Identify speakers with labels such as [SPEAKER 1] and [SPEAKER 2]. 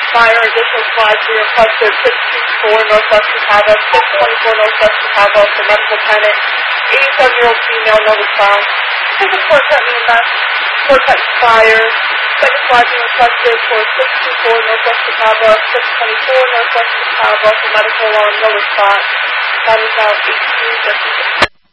[SPEAKER 1] Fire additional slides be requested 624 Northwest Chicago, 624 Northwest Chicago for medical panic. 87-year-old female, no response. Second quartet EMS, quartet fire. Second slide being requested for 624 Northwest Chicago, 624 Northwest Chicago for medical alarm, no response. That is now 1856.